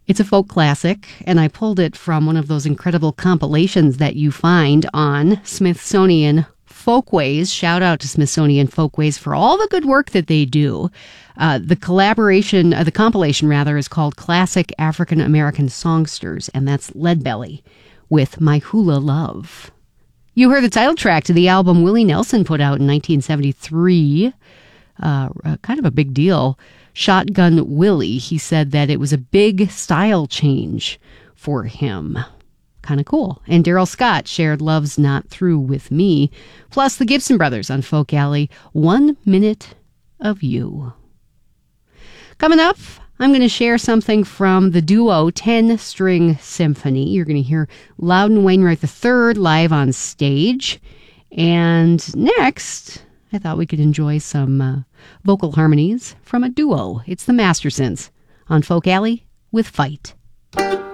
It's a folk classic, and I pulled it from one of those incredible compilations that you find on Smithsonian Folkways. Shout out to Smithsonian Folkways for all the good work that they do. The compilation is called Classic African American Songsters, and that's Leadbelly with My Hula Love. You heard the title track to the album Willie Nelson put out in 1973. Kind of a big deal. Shotgun Willie, he said that it was a big style change for him. Kind of cool. And Daryl Scott shared Love's Not Through With Me, plus the Gibson Brothers on Folk Alley, 1 Minute of You. Coming up, I'm going to share something from the duo 10-String Symphony. You're going to hear Loudon Wainwright III live on stage. And next, I thought we could enjoy some vocal harmonies from a duo. It's the Mastersons on Folk Alley with Fight.